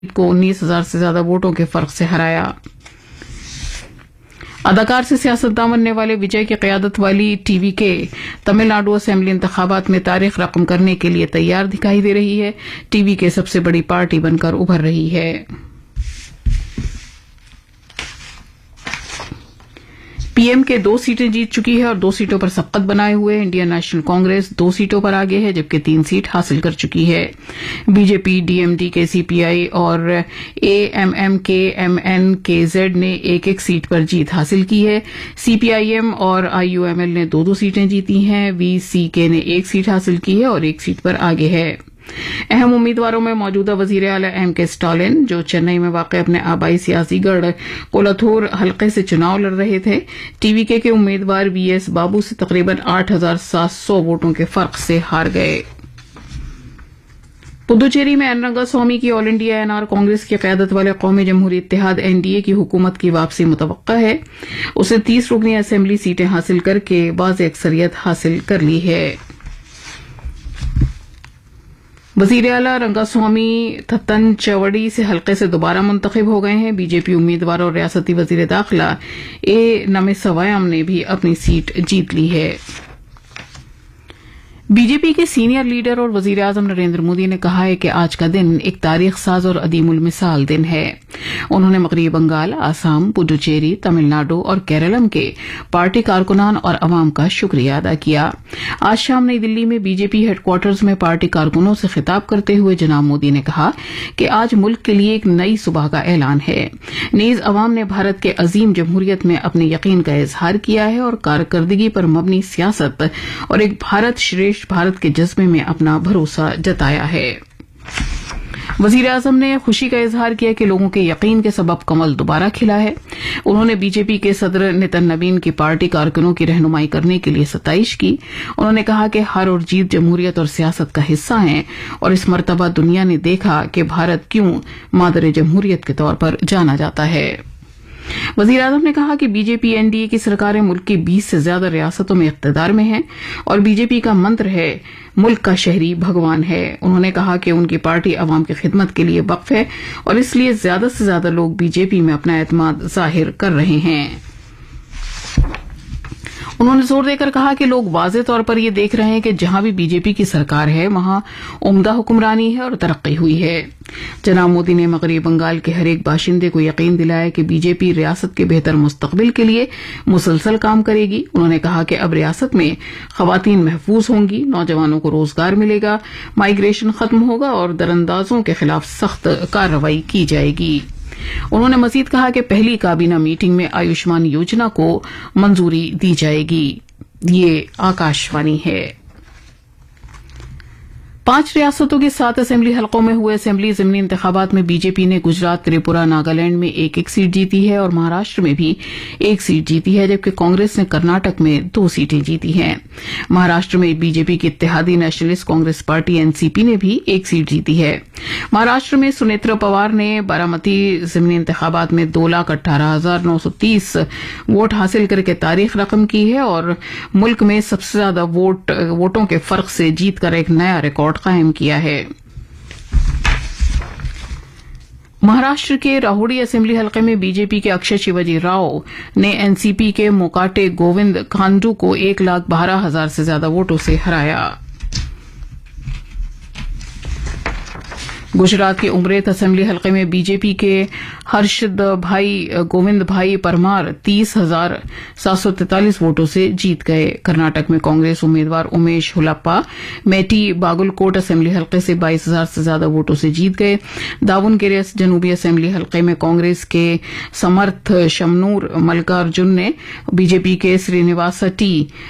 को 19,000 से ज्यादा वोटों के फर्क से हराया। अदाकार से सियासतदान बनने वाले विजय की क़यादत वाली टीवीके तमिलनाडु असेंबली इंतखाबात में तारीख रकम करने के लिए तैयार दिखाई दे रही है। टीवीके सबसे बड़ी पार्टी बनकर उभर रही है। पीएम के 2 सीटें जीत चुकी है और 2 सीटों पर सबकत बनाए हुए इंडियन नेशनल कांग्रेस 2 सीटों पर आगे है, जबकि 3 सीट हासिल कर चुकी है। बीजेपी, डीएमडीके, सीपीआई और एएमएमकेएमएनकेजेड ने एक सीट पर जीत हासिल की है। सीपीआईएम और आईयूएमएल ने 2 सीटें जीती हैं। वीसीके ने 1 सीट हासिल की है और 1 सीट पर आगे है। अहम उम्मीदवारों में मौजूदा वजीर आला एमके स्टालिन, जो चेन्नई में वाक़ अपने आबाई सियासी गढ़ कोलथूर हल्के से चुनाव लड़ रहे थे, टीवीके के उम्मीदवार वीएस बाबू से तकरीबन 8,700 वोटों के फर्क से हार गए। पुदुचेरी में एन रंगास्वामी की ऑल इंडिया एनआर कांग्रेस की क़यादत वाले कौमी जमहूरी इत्तेहाद एनडीए की हुकूमत की वापसी मुतवक्का है। उसे 30 रुकनी असेंबली सीटें हासिल करके वाज़ेह अक्सरियत हासिल कर ली है। वजीर आला रंगास्वामी थत्तन चवड़ी से हल्के से दोबारा मुंतखब हो गए हैं। बीजेपी उम्मीदवार और रियासती वजीर दाखिला ए नमेसवायम ने भी अपनी सीट जीत ली है। बीजेपी के सीनियर लीडर और वजीर आजम नरेंद्र मोदी ने कहा है कि आज का दिन एक तारीख साज और अदीमुल मिसाल दिन है। उन्होंने मगरबी बंगाल, आसाम, पुडुचेरी, तमिलनाडु और केरलम के पार्टी कारकुनान और अवाम का शुक्रिया अदा किया। आज शाम नई दिल्ली में बीजेपी हेडक्वार्टर्स में पार्टी कारकुनों से खिताब करते हुए जनाब मोदी ने कहा कि आज मुल्क के लिए एक नई सुबह का ऐलान है। नीज अवाम ने भारत के अजीम जमहूरियत में अपने यकीन का इजहार किया है और कारकर्दगी पर मबनी सियासत और एक भारत श्रेष्ठ भारत के जज्बे में अपना भरोसा जताया है। वजीर आजम ने खुशी का इजहार किया कि लोगों के यकीन के सबब कमल दोबारा खिला है। उन्होंने बीजेपी के सदर नितिन नवीन की पार्टी कारकुनों की रहनुमाई करने के लिए सताइश की। उन्होंने कहा कि हार और जीत जमहूरियत और सियासत का हिस्सा है और इस मर्तबा दुनिया ने देखा कि भारत क्यों मादर जमहूरियत के तौर पर जाना जाता है। वजीर आजम ने कहा कि बीजेपी एनडीए की सरकारें मुल्क की 20 से ज्यादा रियासतों में इख्तिदार में हैं और बीजेपी का मंत्र है मुल्क का शहरी भगवान है। उन्होंने कहा कि उनकी पार्टी अवाम की खिदमत के लिए वक्फ है और इसलिए ज्यादा से ज्यादा लोग बीजेपी में अपना एतमाद जाहिर कर रहे हैं। उन्होंने जोर देकर कहा कि लोग वाज़ेह तौर पर ये देख रहे हैं कि जहां भी बीजेपी की सरकार है वहां उम्दा हुक्मरानी है और तरक्की हुई है। जनाब मोदी ने मगरबी बंगाल के हर एक बाशिंदे को यकीन दिलाया कि बीजेपी रियासत के बेहतर मुस्तकबिल के लिए मुसलसल काम करेगी। उन्होंने कहा कि अब रियासत में खवातीन महफूज होंगी, नौजवानों को रोजगार मिलेगा, माइग्रेशन खत्म होगा और दरअंदाजों के खिलाफ सख्त कार्रवाई की जाएगी। उन्होंने मजीद कहा कि पहली काबीना मीटिंग में आयुष्मान योजना को मंजूरी दी जाएगी। ये आकाशवाणी है। 5 रियासतों के 7 असेंबली हलकों में हुए असेंबली ज़िमनी इंतखाबात में बीजेपी ने गुजरात, त्रिपुरा, नागालैंड में 1-1 सीट जीती है और महाराष्ट्र में भी 1 सीट जीती है, जबकि कांग्रेस ने कर्नाटक में 2 सीटें जीती हैं। महाराष्ट्र में बीजेपी की इत्तेहादी नेशनलिस्ट कांग्रेस पार्टी एनसीपी ने भी 1 सीट जीती है। महाराष्ट्र में सुनेत्रा पवार ने बारामती ज़िमनी इंतखाबात में 2,18,930 वोट हासिल करके तारीख रकम की है और मुल्क में सबसे ज्यादा वोटों के फर्क से जीतकर एक नया रिकॉर्ड कायम किया है। महाराष्ट्र के राहुड़ी असेंबली हलके में बीजेपी के अक्षय शिवाजी राव ने एनसीपी के मोकाटे गोविंद खांडू को 1,12,000 से ज्यादा वोटों से हराया। गुजरात के उमरेत असेंबली हलके में बीजेपी के हर्षद भाई गोविंद भाई परमार 30,743 वोटों से जीत गए। कर्नाटक में कांग्रेस उम्मीदवार उमेश हुलप्पा मेटी बागलकोट असेंबली हलके से 22,000 से ज्यादा वोटों से जीत गए। दावनगिरी जनूबी असेंबली हलके में कांग्रेस के समर्थ शमनूर मल्लिकार्जुन ने बीजेपी के श्रीनिवास टी